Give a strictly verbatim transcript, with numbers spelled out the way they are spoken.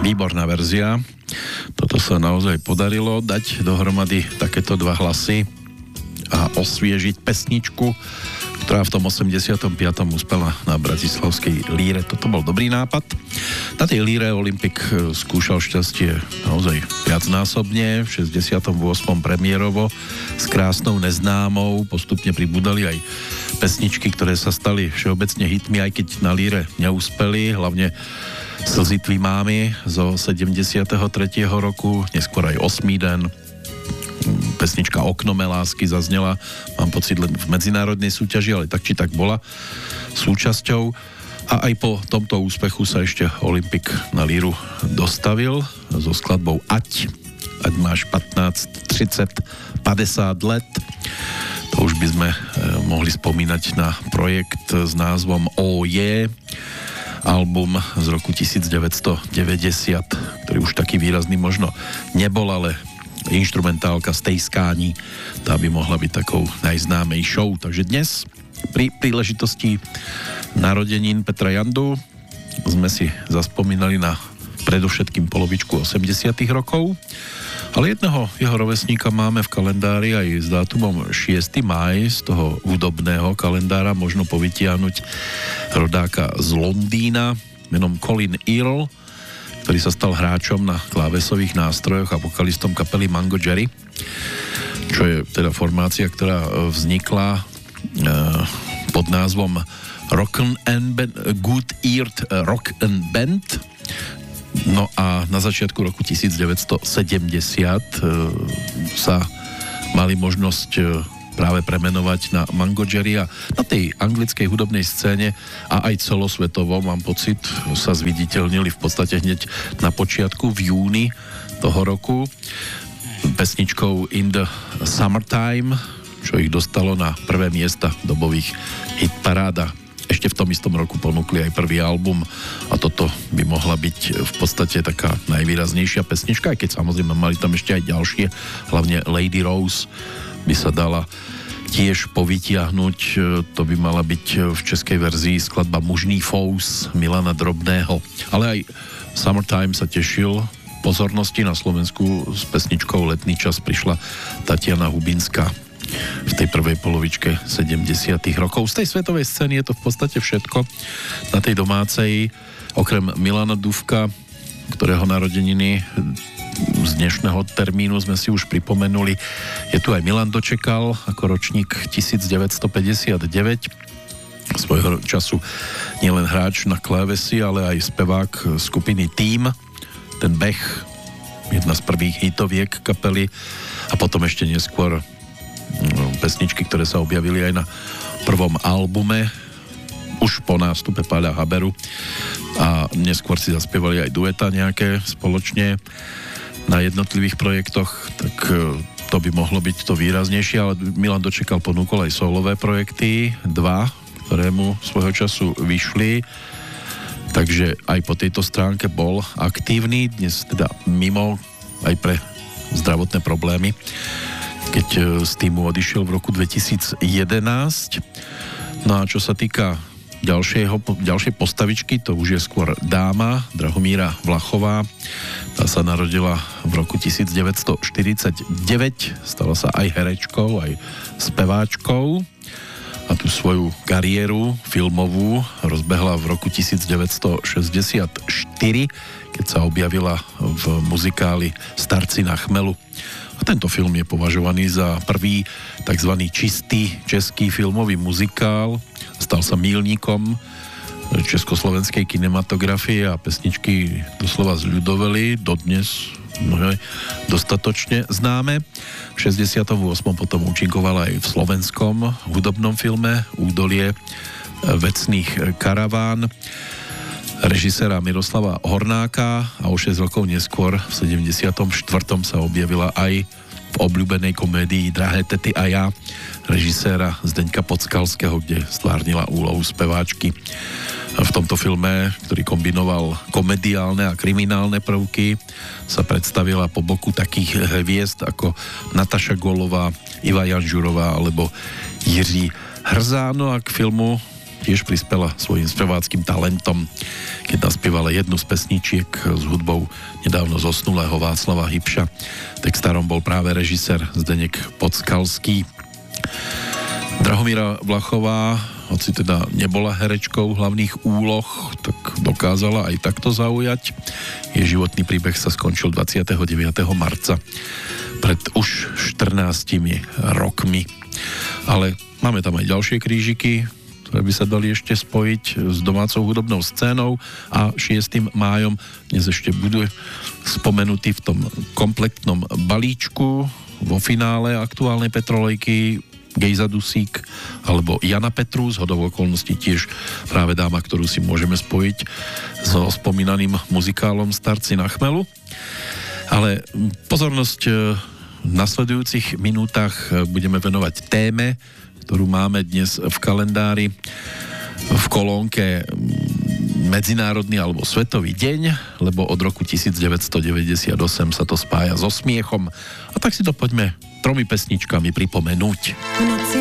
Výborná verzia. Toto sa naozaj podarilo dať dohromady takéto dva hlasy a osviežiť pesničku, ktorá v tom osemdesiatom piatom uspela na bratislavskej líre. Toto bol dobrý nápad. Na tej líre Olympik skúšal šťastie naozaj viacnásobne. V šesťdesiatom ôsmom premiérovo s Krásnou neznámou postupne pribudali aj pesničky, ktoré sa stali všeobecne hitmi, aj keď na líre neúspeli, hlavne Slzy tvý mámy zo sedemdesiateho tretieho roku, neskôr aj Osmý den. Pesnička Okno mé lásky zaznela, mám pocit, len v medzinárodnej súťaži, ale tak či tak bola súčasťou. A aj po tomto úspechu sa ešte Olympik na líru dostavil so skladbou Ať. Ať máš pätnásť, tridsať, päťdesiat let. To už by sme e, mohli spomínať na projekt s názvom O je, album z roku devätnásťstodeväťdesiat, ktorý už taký výrazný možno nebol, ale inštrumentálka z tej skání, tá by mohla byť takou najznámejšou. Takže dnes pri príležitosti narodenín Petra Jandu sme si zaspomínali na predovšetkým polovičku osemdesiatych rokov, ale jedného jeho rovesníka máme v kalendári aj s dátumom šiesteho mája z toho hudobného kalendára, možno povytiahnuť rodáka z Londýna menom Colin Earl, ktorý sa stal hráčom na klávesových nástrojoch a vokalistom kapely Mango Jerry, čo je teda formácia, ktorá vznikla e, pod názvom Rock'n and Band, Good Eared Rock and Band. No a na začiatku roku devätnásťstosedemdesiat e, sa mali možnosť e, práve premenovať na Mango Jerry a na tej anglickej hudobnej scéne a aj celosvetovo, mám pocit, sa zviditeľnili v podstate hneď na počiatku v júni toho roku pesničkou In the Summertime, čo ich dostalo na prvé miesta dobových hitparáda. Ešte v tom istom roku ponúkli aj prvý album a toto by mohla byť v podstate taká najvýraznejšia pesnička, aj keď samozrejme mali tam ešte aj ďalšie, hlavne Lady Rose by sa dala tiež povytiahnuť. To by mala byť v českej verzii skladba Mužný fous Milana Drobného. Ale aj Summertime sa tešil pozornosti. Na Slovensku s pesničkou Letný čas prišla Tatiana Hubinská v tej prvej polovičke sedemdesiatych rokov. Z tej svetovej scény je to v podstate všetko. Na tej domácej, okrem Milana Dufka, ktorého narodeniny z dnešného termínu sme si už pripomenuli, je tu aj Milan Dočekal ako ročník devätnásťstopäťdesiatdeväť, svojho času nielen hráč na klávesi, ale aj spevák skupiny Tým, ten Beh, jedna z prvých hitoviek kapely, a potom ešte neskôr pesničky, ktoré sa objavili aj na prvom albume už po nástupe Páľa Haberu, a neskôr si zaspievali aj dueta nejaké spoločne na jednotlivých projektoch, tak to by mohlo byť to výraznejšie, ale Milan Dočekal ponúkol aj solové projekty, dva, ktoré mu svojho času vyšli, takže aj po tejto stránke bol aktívny, dnes teda mimo aj pre zdravotné problémy, keď z týmu odišiel v roku dvetisíc jedenásť. No a čo sa týka ďalšieho, ďalšej postavičky, to už je skôr dáma, Drahomíra Vlachová. Tá sa narodila v roku devätnásťstoštyridsaťdeväť, stala sa aj herečkou, aj speváčkou a tú svoju kariéru filmovú rozbehla v roku devätnásťstošesťdesiatštyri, keď sa objavila v muzikáli Starci na chmelu. A tento film je považovaný za prvý takzvaný čistý český filmový muzikál. Stal sa míľnikom československej kinematografie a pesničky doslova zľudoveli, dodnes mnohé dostatočne známe. V šesťdesiatom ôsmom potom účinkovala aj v slovenskom hudobnom filme Údolie vecných karaván režiséra Miroslava Hornáka, a o šesť rokov neskôr v sedemdesiatom štvrtom sa objavila aj v obľúbenej komédii Drahé tety a ja režiséra Zdeňka Podskalského, kde stvárnila úlohu speváčky. V tomto filme, ktorý kombinoval komediálne a kriminálne prvky, sa predstavila po boku takých hviezd ako Nataša Golová, Iva Janžurová alebo Jiří Hrzán. A k filmu tiež prispela svojím speváckým talentom, keď naspievala jednu z pesničiek s hudbou nedávno zosnulého Václava Hybša. Textárom bol práve režisér Zdeněk Podskalský. Drahomíra Vlachová, hoci teda nebola herečkou hlavných úloh, tak dokázala aj takto zaujať. Jej životný príbeh sa skončil dvadsiateho deviateho marca pred už štrnástimi rokmi. Ale máme tam aj ďalšie krížiky, ktoré by sa dali ešte spojiť s domácou hudobnou scénou a šiestym májom dnes ešte bude spomenutý v tom kompletnom balíčku vo finále aktuálnej Petrolejky Gejza Dusík alebo Jana Petru, z hodou okolností tiež práve dáma, ktorú si môžeme spojiť so spomínaným muzikálom Starci na chmelu. Ale pozornosť v nasledujúcich minútach budeme venovať téme, ktorú máme dnes v kalendári v kolónke Medzinárodný alebo Svetový deň, lebo od roku devätnásťstodeväťdesiatosem sa to spája so smiechom. A tak si to poďme tromi pesničkami pripomenúť.